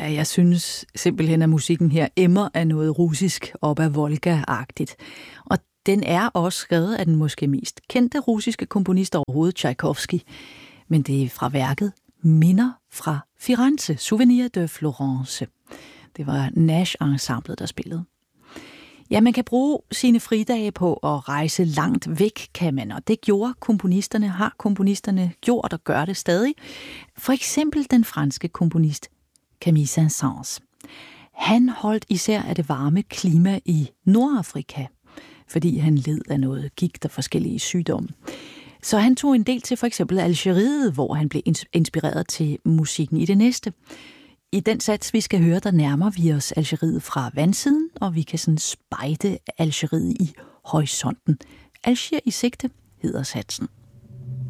Ja, jeg synes simpelthen, at musikken her emmer af noget russisk op ad Volga-agtigt. Og den er også skrevet af den måske mest kendte russiske komponist overhovedet, Tchaikovsky. Men det er fra værket Minder fra Firenze, Souvenir de Florence. Det var Nash-ensemblet, der spillede. Ja, man kan bruge sine fridage på at rejse langt væk, kan man, og det har komponisterne gjort og gør det stadig. For eksempel den franske komponist Camille Saint-Saëns. Han holdt især af det varme klima i Nordafrika, fordi han led af noget gigt og forskellige sygdomme. Så han tog en del til for eksempel Algeriet, hvor han blev inspireret til musikken i det næste. I den sats, vi skal høre, der nærmer vi os Algeriet fra vandsiden, og vi kan sådan spejde Algeriet i horisonten. Alger i sigte hedder satsen.